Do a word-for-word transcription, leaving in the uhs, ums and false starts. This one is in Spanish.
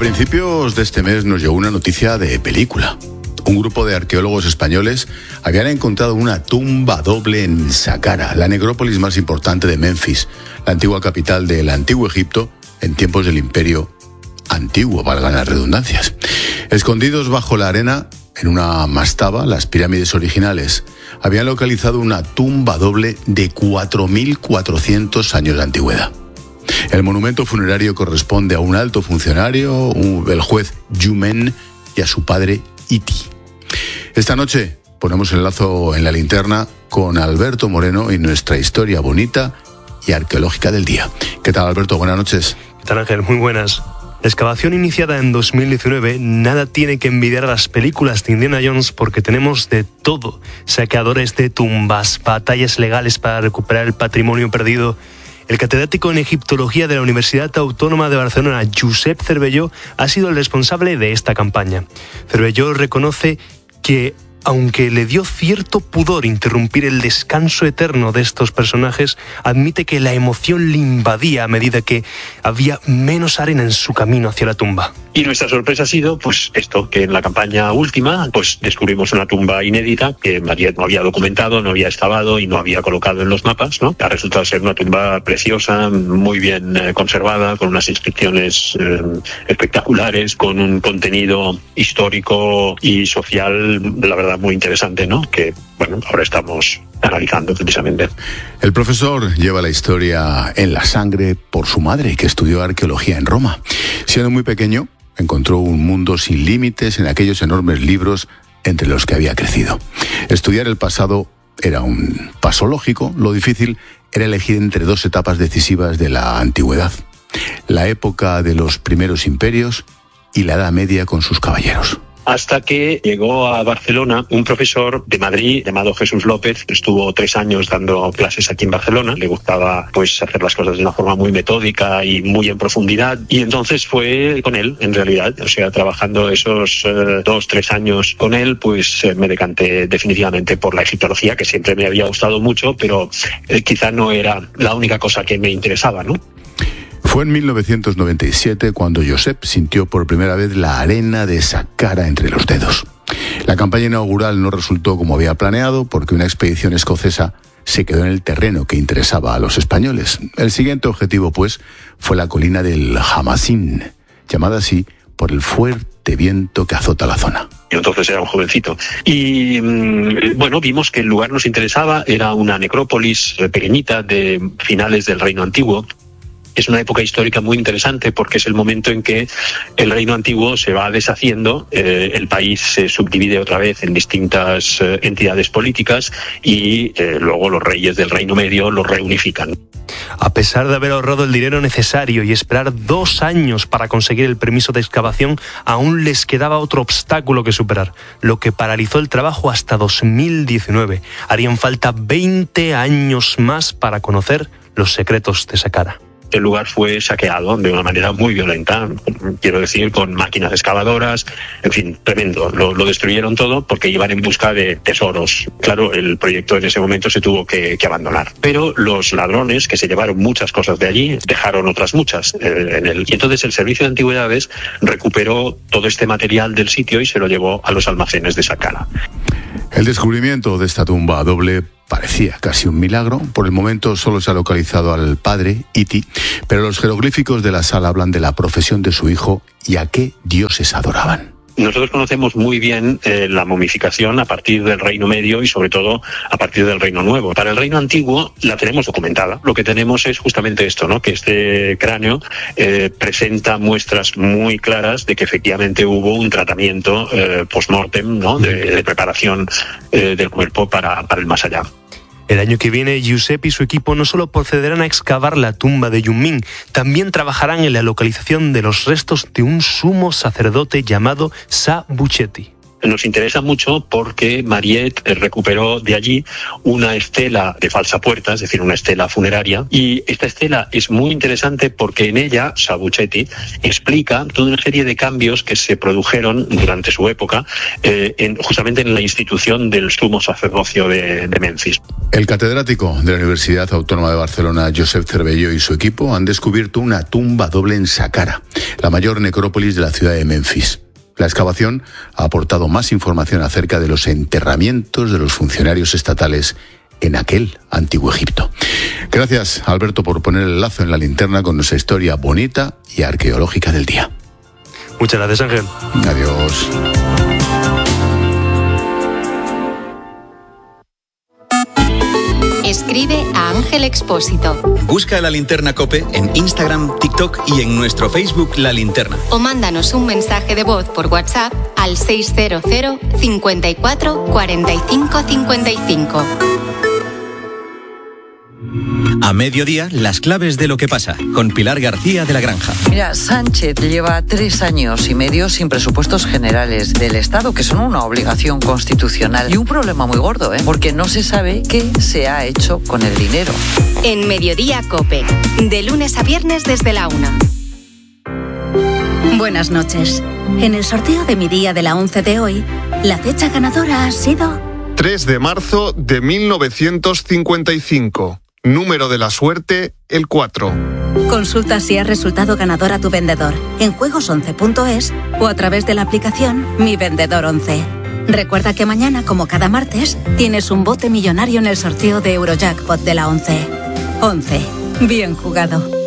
principios de este mes nos llegó una noticia de película. Un grupo de arqueólogos españoles habían encontrado una tumba doble en Saqqara, la necrópolis más importante de Memphis, la antigua capital del Antiguo Egipto en tiempos del Imperio Antiguo, valgan las redundancias. Escondidos bajo la arena, en una mastaba, las pirámides originales habían localizado una tumba doble de cuatro mil cuatrocientos años de antigüedad. El monumento funerario corresponde a un alto funcionario, el juez Yumen, y a su padre Iti. Esta noche ponemos el lazo en la linterna con Alberto Moreno y nuestra historia bonita y arqueológica del día. ¿Qué tal, Alberto? Buenas noches. ¿Qué tal, Ángel? Muy buenas. La excavación iniciada en dos mil diecinueve nada tiene que envidiar a las películas de Indiana Jones porque tenemos de todo. Saqueadores de tumbas, batallas legales para recuperar el patrimonio perdido. El catedrático en egiptología de la Universidad Autónoma de Barcelona, Josep Cervelló, ha sido el responsable de esta campaña. Cervelló reconoce que, aunque le dio cierto pudor interrumpir el descanso eterno de estos personajes, admite que la emoción le invadía a medida que había menos arena en su camino hacia la tumba. Y nuestra sorpresa ha sido, pues, esto, que en la campaña última, pues, descubrimos una tumba inédita que María no había documentado, no había excavado y no había colocado en los mapas, ¿no? Ha resultado ser una tumba preciosa, muy bien eh, conservada, con unas inscripciones eh, espectaculares, con un contenido histórico y social, la verdad, muy interesante, ¿no? Que, bueno, ahora estamos analizando precisamente. El profesor lleva la historia en la sangre por su madre, que estudió arqueología en Roma. Siendo muy pequeño, encontró un mundo sin límites en aquellos enormes libros entre los que había crecido. Estudiar el pasado era un paso lógico, lo difícil era elegir entre dos etapas decisivas de la antigüedad: la época de los primeros imperios y la Edad Media con sus caballeros. Hasta que llegó a Barcelona un profesor de Madrid llamado Jesús López. Estuvo tres años dando clases aquí en Barcelona. Le gustaba, pues, hacer las cosas de una forma muy metódica y muy en profundidad. Y entonces fue con él, en realidad. O sea, trabajando esos eh, dos, tres años con él, pues eh, me decanté definitivamente por la egiptología, que siempre me había gustado mucho, pero eh, quizá no era la única cosa que me interesaba, ¿no? Fue en mil novecientos noventa y siete cuando Josep sintió por primera vez la arena de Saqqara entre los dedos. La campaña inaugural no resultó como había planeado porque una expedición escocesa se quedó en el terreno que interesaba a los españoles. El siguiente objetivo, pues, fue la colina del Hamassin, llamada así por el fuerte viento que azota la zona. Yo entonces era un jovencito. Y bueno, vimos que el lugar nos interesaba. Era una necrópolis pequeñita de finales del Reino Antiguo. Es una época histórica muy interesante porque es el momento en que el reino antiguo se va deshaciendo, eh, el país se subdivide otra vez en distintas eh, entidades políticas y eh, luego los reyes del Reino Medio los reunifican. A pesar de haber ahorrado el dinero necesario y esperar dos años para conseguir el permiso de excavación, aún les quedaba otro obstáculo que superar, lo que paralizó el trabajo hasta dos mil diecinueve. Harían falta veinte años más para conocer los secretos de Saqqara. El lugar fue saqueado de una manera muy violenta, quiero decir, con máquinas excavadoras, en fin, tremendo. Lo, lo destruyeron todo porque iban en busca de tesoros. Claro, el proyecto en ese momento se tuvo que, que abandonar. Pero los ladrones, que se llevaron muchas cosas de allí, dejaron otras muchas. Eh, en el, y entonces el Servicio de Antigüedades recuperó todo este material del sitio y se lo llevó a los almacenes de Saqqara. El descubrimiento de esta tumba doble parecía casi un milagro. Por el momento solo se ha localizado al padre, Iti, pero los jeroglíficos de la sala hablan de la profesión de su hijo y a qué dioses adoraban. Nosotros conocemos muy bien eh, la momificación a partir del Reino Medio y sobre todo a partir del Reino Nuevo. Para el Reino Antiguo la tenemos documentada. Lo que tenemos es justamente esto, ¿no? Que este cráneo eh, presenta muestras muy claras de que efectivamente hubo un tratamiento eh, post-mortem, ¿no? de, de preparación eh, del cuerpo para, para el más allá. El año que viene, Josep y su equipo no solo procederán a excavar la tumba de Yumin, también trabajarán en la localización de los restos de un sumo sacerdote llamado Sa Buchetti. nos interesa mucho porque Mariette recuperó de allí una estela de falsa puerta, es decir, una estela funeraria, y esta estela es muy interesante porque en ella Sabuchetti explica toda una serie de cambios que se produjeron durante su época eh, en, justamente en la institución del sumo sacerdocio de, de Memphis. El catedrático de la Universidad Autónoma de Barcelona, Josep Cervelló, y su equipo han descubierto una tumba doble en Saqqara, la mayor necrópolis de la ciudad de Memphis. La excavación ha aportado más información acerca de los enterramientos de los funcionarios estatales en aquel antiguo Egipto. Gracias, Alberto, por poner el lazo en la linterna con nuestra historia bonita y arqueológica del día. Muchas gracias, Ángel. Adiós. Escribe a Ángel Expósito. Busca La Linterna COPE en Instagram, TikTok y en nuestro Facebook La Linterna. O mándanos un mensaje de voz por WhatsApp al seis cero cero, cincuenta y cuatro, cuarenta y cinco, cincuenta y cinco. A mediodía, las claves de lo que pasa, con Pilar García de la Granja. Mira, Sánchez lleva tres años y medio sin presupuestos generales del Estado, que son una obligación constitucional. Y un problema muy gordo, ¿eh? Porque no se sabe qué se ha hecho con el dinero. En Mediodía COPE, de lunes a viernes desde la una. Buenas noches. En el sorteo de mi día de la once de hoy, la fecha ganadora ha sido tres de marzo de mil novecientos cincuenta y cinco. Número de la suerte, el cuatro. Consulta si has resultado ganador a tu vendedor en juegos once punto es o a través de la aplicación Mi Vendedor once. Recuerda que mañana, como cada martes, tienes un bote millonario en el sorteo de Eurojackpot de la once. once. Bien jugado.